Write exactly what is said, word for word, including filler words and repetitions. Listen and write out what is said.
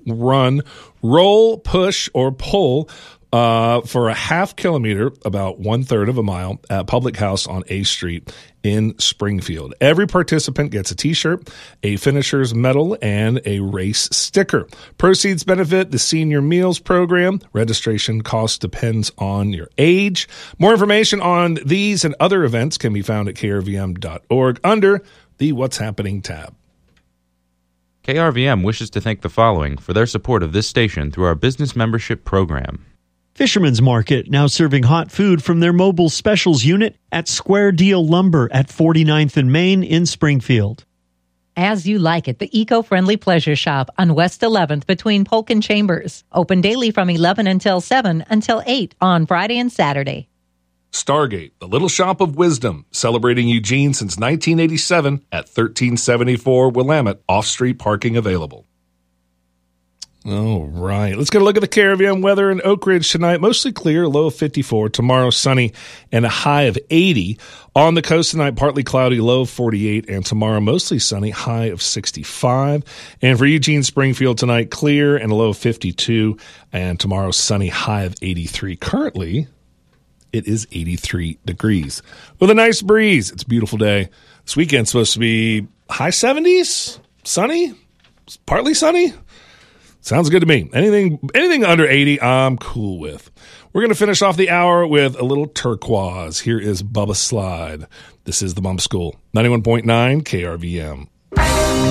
run, roll, push, or pull uh, for a half kilometer, about one-third of a mile, at Public House on A Street in Springfield. Every participant gets a T-shirt, a finisher's medal, and a race sticker. Proceeds benefit the Senior Meals Program. Registration cost depends on your age. More information on these and other events can be found at k r v m dot org under the What's Happening tab. K R V M wishes to thank the following for their support of this station through our business membership program. Fisherman's Market, now serving hot food from their mobile specials unit at Square Deal Lumber at forty-ninth and Main in Springfield. As You Like It, the eco-friendly pleasure shop on West eleventh between Polk and Chambers. Open daily from eleven until seven until eight on Friday and Saturday. Stargate, the Little Shop of Wisdom, celebrating Eugene since nineteen eighty-seven at thirteen seventy-four Willamette, off-street parking available. All right, let's get a look at the K R V M weather in Oak Ridge tonight. Mostly clear, low of fifty-four. Tomorrow, sunny and a high of eighty. On the coast tonight, partly cloudy, low of forty-eight. And tomorrow, mostly sunny, high of sixty-five. And for Eugene, Springfield tonight, clear and a low of fifty-two. And tomorrow, sunny, high of eighty-three. Currently, it is eighty-three degrees with a nice breeze. It's a beautiful day. This weekend's supposed to be high seventies, sunny, partly sunny. Sounds good to me. Anything anything under eighty, I'm cool with. We're going to finish off the hour with a little Turquoise. Here is Bubba Slide. This is the Bump School, ninety-one point nine K R V M.